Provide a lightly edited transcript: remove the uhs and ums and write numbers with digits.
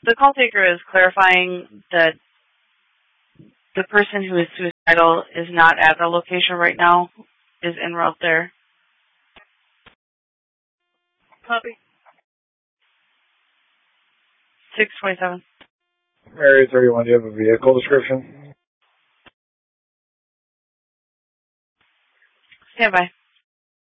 The call taker is clarifying that the person who is suicidal is not at the location right now, is en route there. Copy. 627. Area 31, do you have a vehicle description? Stand by.